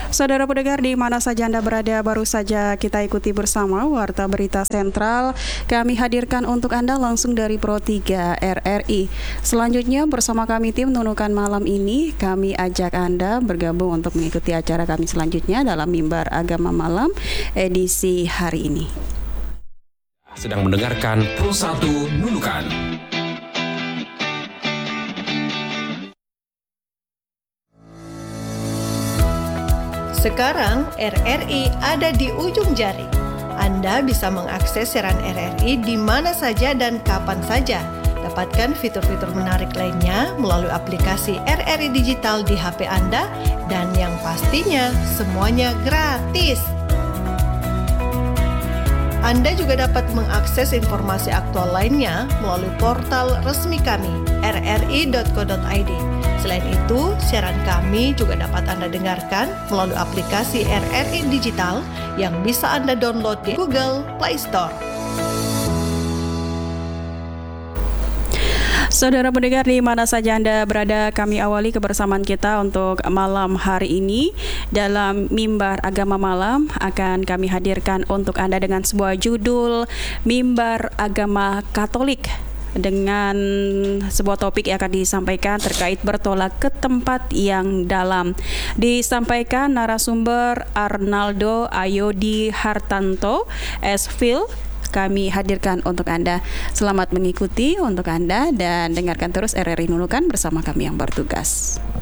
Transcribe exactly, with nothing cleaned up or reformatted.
Saudara pendengar di mana saja Anda berada, baru saja kita ikuti bersama Warta Berita Sentral. Kami hadirkan untuk Anda langsung dari Pro tiga R R I. Selanjutnya bersama kami tim Nunukan malam ini, kami ajak Anda bergabung untuk mengikuti acara kami selanjutnya dalam Mimbar Agama Malam edisi hari ini. Sedang mendengarkan Pro satu Nunukan. Sekarang R R I ada di ujung jari. Anda bisa mengakses siaran R R I di mana saja dan kapan saja. Dapatkan fitur-fitur menarik lainnya melalui aplikasi R R I Digital di H P Anda dan yang pastinya semuanya gratis. Anda juga dapat mengakses informasi aktual lainnya melalui portal resmi kami r r i dot co dot i d. Selain itu, siaran kami juga dapat Anda dengarkan melalui aplikasi R R I Digital yang bisa Anda download di Google Play Store. Saudara pendengar di mana saja Anda berada, kami awali kebersamaan kita untuk malam hari ini. Dalam Mimbar Agama Malam akan kami hadirkan untuk Anda dengan sebuah judul Mimbar Agama Katolik, dengan sebuah topik yang akan disampaikan terkait bertolak ke tempat yang dalam. Disampaikan narasumber Arnaldo Ayodi Hartanto, S Phil. Kami hadirkan untuk Anda. Selamat mengikuti untuk Anda dan dengarkan terus R R I Nunukan bersama kami yang bertugas.